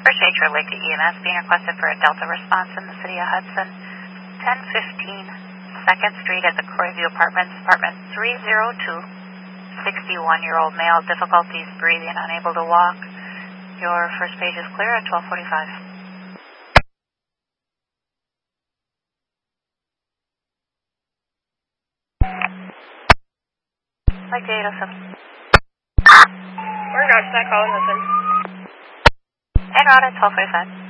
First aid for Lake EMS being requested for a Delta response in the city of Hudson. 1015 2nd Street at the Croyview Apartments, apartment 302. 61-year-old male, difficulties breathing, unable to walk. Your first page is clear at 12:45. Like the 807. We're not calling this in. En route at 12:45.